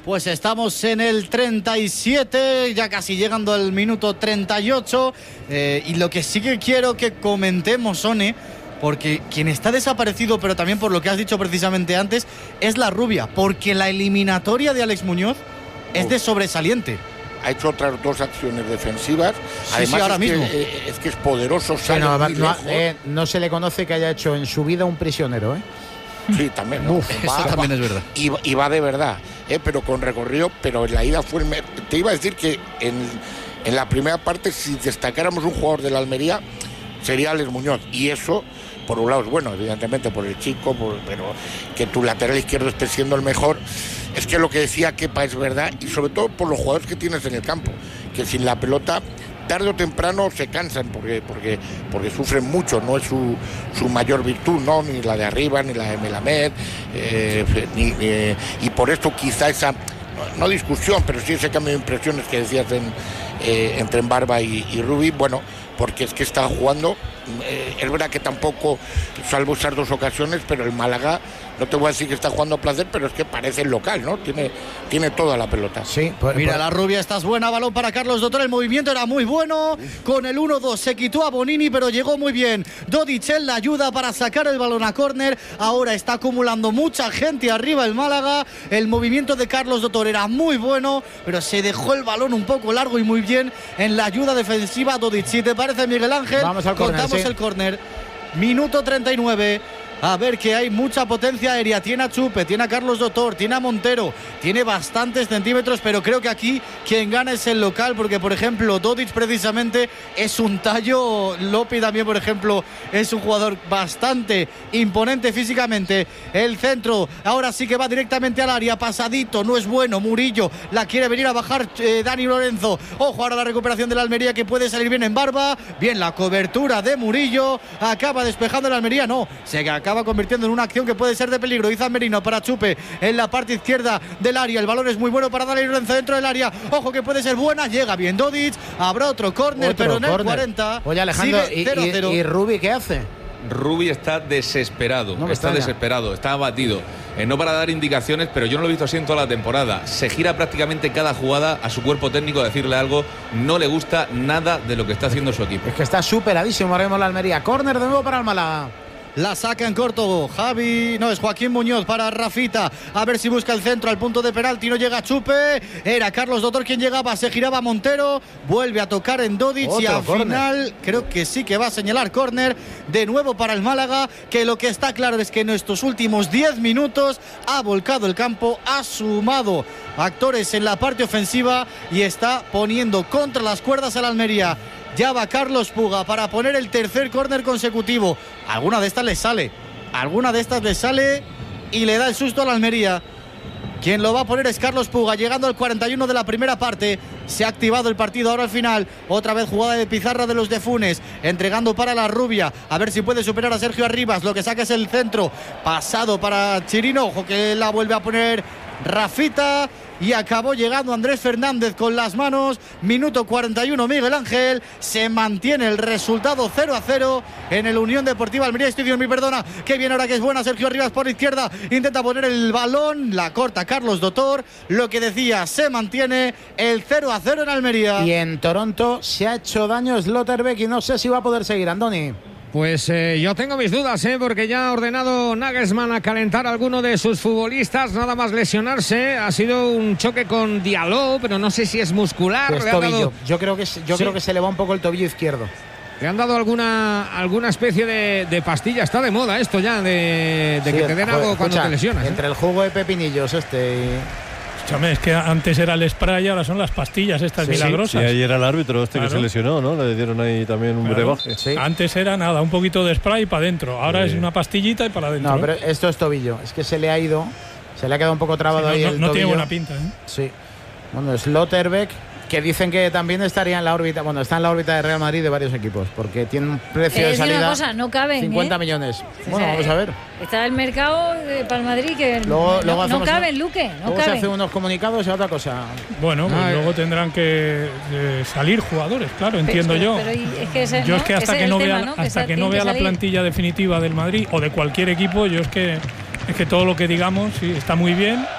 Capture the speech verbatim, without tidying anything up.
Pues estamos en el treinta y siete, ya casi llegando al minuto treinta y ocho. Eh, y lo que sí que quiero que comentemos, Sone, porque quien está desaparecido, pero también por lo que has dicho precisamente antes, es la Rubia, porque la eliminatoria de Alex Muñoz es de sobresaliente. Ha hecho otras dos acciones defensivas. Sí, Además, sí, ahora es, mismo. Que, eh, es que es poderoso. Sale no, muy no, lejos. eh, no se le conoce que haya hecho en su vida un prisionero, ¿eh? Sí, también. ¿no? Uf, va, eso también va, es verdad. Y, y va de verdad, ¿eh? Pero con recorrido. Pero en la ida fue. El, te iba a decir que en, en la primera parte, si destacáramos un jugador de la Almería, sería Alex Muñoz. Y eso, por un lado, es bueno, evidentemente, por el chico, por, pero que tu lateral izquierdo esté siendo el mejor. Es que lo que decía Kepa es verdad, y sobre todo por los jugadores que tienes en el campo, que sin la pelota tarde o temprano se cansan porque porque porque sufren mucho, no es su, su mayor virtud, no, ni la de arriba, ni la de Melamed, eh, ni, eh, y por esto quizá esa, no, no discusión, pero sí ese cambio de impresiones que decías en, eh, entre Barba y, y Rubí, bueno, porque es que está jugando, eh, es verdad que tampoco, salvo esas dos ocasiones, pero el Málaga, no te voy a decir que está jugando a placer, pero es que parece el local, ¿no? Tiene, tiene toda la pelota. Sí, pues, Mira, pues, la Rubia, estás buena, balón para Carlos Doctor, el movimiento era muy bueno, con el uno dos se quitó a Bonini, pero llegó muy bien Dodic en la ayuda para sacar el balón a córner. Ahora está acumulando mucha gente arriba el Málaga, el movimiento de Carlos Doctor era muy bueno, pero se dejó el balón un poco largo y muy bien en la ayuda defensiva Dodic. Si te parece, Miguel Ángel, vamos al córner, contamos sí. el córner. Minuto treinta y nueve. A ver, que hay mucha potencia aérea. Tiene a Chupe, tiene a Carlos Doctor, tiene a Montero, tiene bastantes centímetros, pero creo que aquí quien gana es el local, porque por ejemplo Dodic precisamente es un tallo. Lopi también, por ejemplo, es un jugador bastante imponente físicamente. El centro ahora sí que va directamente al área, pasadito, no es bueno. Murillo la quiere venir a bajar, eh, Dani Lorenzo. Ojo ahora la recuperación de la Almería, que puede salir bien en Barba. Bien la cobertura de Murillo, acaba despejando la Almería, no, se acaba acaba convirtiendo en una acción que puede ser de peligro. Izan Merino para Chupe en la parte izquierda del área, el balón es muy bueno para Dani Lorenzo dentro del área, ojo que puede ser buena, llega bien Dodic, habrá otro córner, pero en el cuarenta. Oye, Alejandro, sigue ¿y, cero cero. y, y Rubí qué hace? Rubí está desesperado, No me está extraña. desesperado, está abatido. Eh, no para dar indicaciones, pero yo no lo he visto así en toda la temporada. Se gira prácticamente cada jugada a su cuerpo técnico a decirle algo. No le gusta nada de lo que está haciendo su equipo. Es que está superadísimo ahora mismo la Almería. Córner de nuevo para el Málaga. La saca en corto Javi, no, es Joaquín Muñoz para Rafita, a ver si busca el centro al punto de penalti, no llega Chupe, era Carlos Doctor quien llegaba, se giraba Montero, vuelve a tocar en Dodic. Otro y al corner. Final creo que sí que va a señalar córner de nuevo para el Málaga, que lo que está claro es que en estos últimos diez minutos ha volcado el campo, ha sumado actores en la parte ofensiva y está poniendo contra las cuerdas a la Almería. Ya va Carlos Puga para poner el tercer córner consecutivo. Alguna de estas le sale. Alguna de estas le sale y le da el susto a la Almería. Quien lo va a poner es Carlos Puga, llegando al cuarenta y uno de la primera parte. Se ha activado el partido ahora al final. Otra vez jugada de pizarra de los de Funes, entregando para la Rubia, a ver si puede superar a Sergio Arribas. Lo que saca es el centro, pasado para Chirino, ojo que la vuelve a poner Rafita. Y acabó llegando Andrés Fernández con las manos. Minuto cuarenta y uno, Miguel Ángel. Se mantiene el resultado cero a cero en el Unión Deportiva Almería Estudios. Mi perdona, que viene ahora que es buena. Sergio Arribas por izquierda, intenta poner el balón, la corta Carlos Doctor. Lo que decía, se mantiene el cero a cero en Almería. Y en Toronto se ha hecho daño Slotterbeck y no sé si va a poder seguir, Andoni. Pues eh, yo tengo mis dudas, ¿eh? Porque ya ha ordenado Nagelsmann a calentar a alguno de sus futbolistas, nada más lesionarse. Ha sido un choque con Diallo, pero no sé si es muscular. Pues tobillo. Dado... Yo, creo que, yo sí. creo que se le va un poco el tobillo izquierdo. Le han dado alguna alguna especie de, de pastilla. Está de moda esto ya, de, de sí, que te den joder, algo cuando escucha, te lesionas. Entre ¿eh? el jugo de pepinillos este y... Es que antes era el spray, ahora son las pastillas estas sí, milagrosas. Sí, ayer era el árbitro este claro. que se lesionó, ¿no? Le dieron ahí también un claro. brebaje. Sí. Antes era nada, un poquito de spray para adentro. Ahora sí. es una pastillita y para adentro. No, pero esto es tobillo. Es que se le ha ido, se le ha quedado un poco trabado sí, no, ahí no, el no tobillo. tiene buena pinta, ¿eh? Sí. Bueno, Slotterbeck, que dicen que también estaría en la órbita, bueno, está en la órbita de Real Madrid de varios equipos, porque tiene un precio eh, de salida. Una cosa, no caben, cincuenta ¿eh? millones. O bueno, sea, vamos a ver. Está el mercado de para el Madrid que luego, no, luego no caben, Luque, no luego caben. se hacen unos comunicados y otra cosa. Bueno, pues ah, luego tendrán que eh, salir jugadores, claro, entiendo pero, yo. Pero, pero es que ese, yo ¿no? es que hasta ese que no tema, vea, ¿no? hasta que, que no vea la plantilla definitiva del Madrid o de cualquier equipo, yo es que es que todo lo que digamos sí, está muy bien,